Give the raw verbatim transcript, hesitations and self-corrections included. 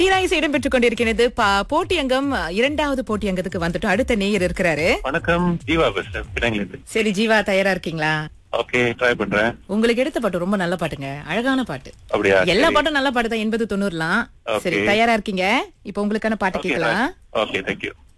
தீராயிசை இடம் பெற்றுக் கொண்டிருக்கிறது பா- போட்டி அங்கம் இரண்டாவது போட்டி அங்கத்துக்கு வந்துட்டோம். அடுத்த நேயர் இருக்கிறாரு. வணக்கம், ஜீவா பேசுறேன் பினாங்கிலிருந்து. சரி ஜீவா, தயாரா இருக்கீங்களா? ஓகே, ட்ரை பண்றேன். உங்களுக்கு எடுத்த பாட்டு ரொம்ப நல்ல பாட்டுங்க, அழகான பாட்டு. அப்படியா? எல்லா சரி. பாட்டும் நல்ல பாட்டு தான், எண்பது தொண்ணூறுலாம். Okay. சரி, தயாரா இருக்கீங்க? இப்ப உங்களுக்கான பாட்டு Okay, கேட்கலாம். Okay, thank you.